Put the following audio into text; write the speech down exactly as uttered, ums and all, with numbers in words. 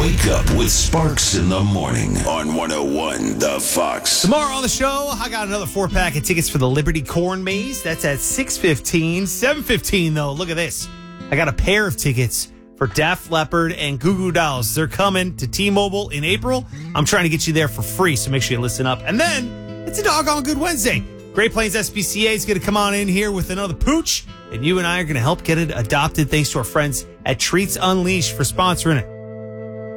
Wake up with Sparks in the morning on one oh one The Fox. Tomorrow on the show, I got another four-pack of tickets for the Liberty Corn Maze. That's at six fifteen. seven fifteen, though. Look at this. I got a pair of tickets for Def Leppard and Goo Goo Dolls. They're coming to T-Mobile in April. I'm trying to get you there for free, so make sure you listen up. And then, it's a doggone good Wednesday. Great Plains S P C A is going to come on in here with another pooch, and you and I are going to help get it adopted thanks to our friends at Treats Unleashed for sponsoring it.